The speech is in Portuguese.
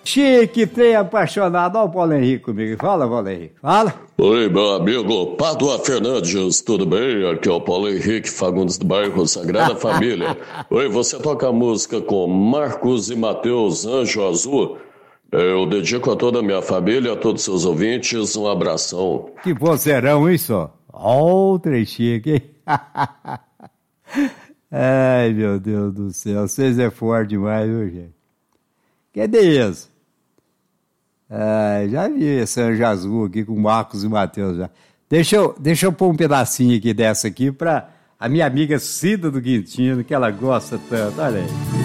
Chique, trem apaixonado. Olha o Paulo Henrique comigo. Fala, Paulo Henrique. Fala. Oi, meu amigo Pádua Fernandes, tudo bem? Aqui é o Paulo Henrique Fagundes do bairro Sagrada Família. Oi, você toca a música com Marcos e Mateus, Anjo Azul? Eu dedico a toda a minha família, a todos os seus ouvintes, um abração. Que vozeirão, isso? Ó, o trem chique, hein? Ai, meu Deus do céu, vocês é forte demais, viu, gente? Cadê isso? Já vi esse Anjo Azul aqui com Marcos e Mateus já. Deixa eu pôr um pedacinho aqui dessa aqui pra a minha amiga Cida do Quintino, que ela gosta tanto, olha aí.